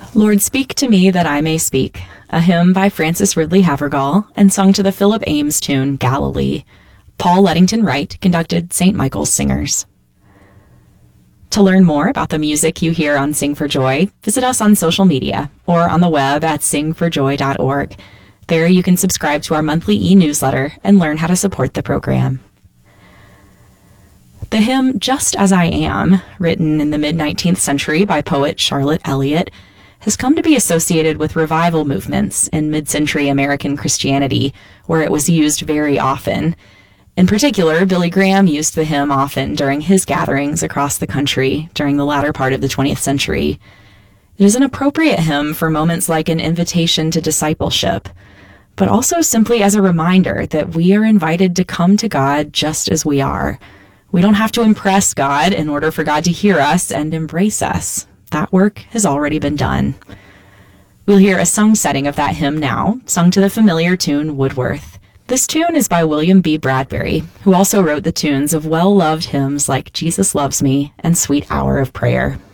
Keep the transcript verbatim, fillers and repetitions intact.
Lord, Speak to Me That I May Speak, a hymn by Francis Ridley Havergal and sung to the Philip Ames tune Galilee. Paul Ludington Wright conducted Saint Michael's Singers. To learn more about the music you hear on Sing for Joy, visit us on social media or on the web at sing for joy dot org. There you can subscribe to our monthly e-newsletter and learn how to support the program. The hymn Just As I Am, written in the mid-nineteenth century by poet Charlotte Elliott, has come to be associated with revival movements in mid-century American Christianity, where it was used very often. In particular, Billy Graham used the hymn often during his gatherings across the country during the latter part of the twentieth century. It is an appropriate hymn for moments like an invitation to discipleship, but also simply as a reminder that we are invited to come to God just as we are. We don't have to impress God in order for God to hear us and embrace us. That work has already been done. We'll hear a sung setting of that hymn now, sung to the familiar tune Woodworth. This tune is by William B. Bradbury, who also wrote the tunes of well-loved hymns like Jesus Loves Me and Sweet Hour of Prayer.